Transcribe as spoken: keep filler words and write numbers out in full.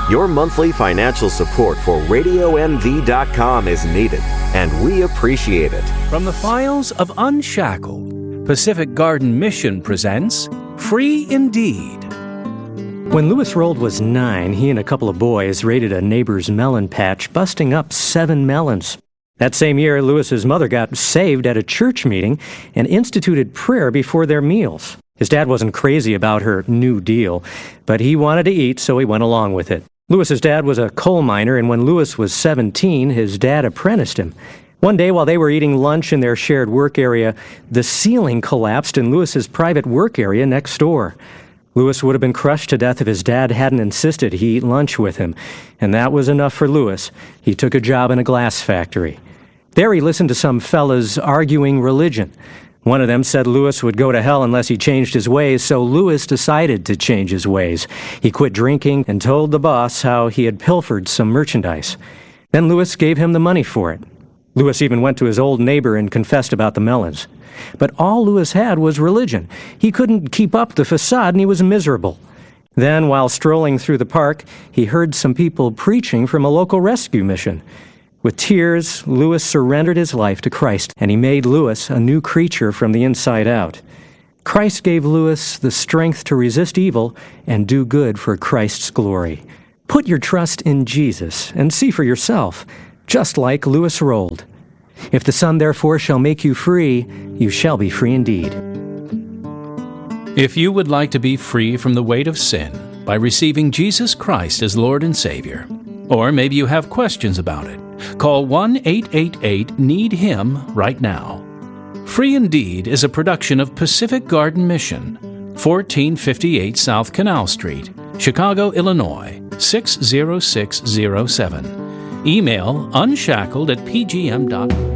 Your monthly financial support for radio m v dot com is needed, and we appreciate it. From the files of Unshackled, Pacific Garden Mission presents Free Indeed. When Louis Rold was nine, he and a couple of boys raided a neighbor's melon patch, busting up seven melons. That same year, Louis's mother got saved at a church meeting and instituted prayer before their meals. His dad wasn't crazy about her new deal, but he wanted to eat, so he went along with it. Louis's dad was a coal miner, and when Louis was seventeen, his dad apprenticed him. One day, while they were eating lunch in their shared work area, the ceiling collapsed in Louis's private work area next door. Louis would have been crushed to death if his dad hadn't insisted he eat lunch with him, and that was enough for Louis. He took a job in a glass factory. There he listened to some fellas arguing religion. One of them said Louis would go to hell unless he changed his ways, so Louis decided to change his ways. He quit drinking and told the boss how he had pilfered some merchandise. Then Louis gave him the money for it. Louis even went to his old neighbor and confessed about the melons. But all Louis had was religion. He couldn't keep up the facade, and he was miserable. Then, while strolling through the park, he heard some people preaching from a local rescue mission. With tears, Louis surrendered his life to Christ, and he made Louis a new creature from the inside out. Christ gave Louis the strength to resist evil and do good for Christ's glory. Put your trust in Jesus and see for yourself, just like Louis Rold. If the Son therefore shall make you free, you shall be free indeed. If you would like to be free from the weight of sin by receiving Jesus Christ as Lord and Savior, or maybe you have questions about it, call one eight eight eight need him right now. Free Indeed is a production of Pacific Garden Mission, fourteen fifty-eight South Canal Street, Chicago, Illinois, six zero six zero seven. Email unshackled at p g m dot org.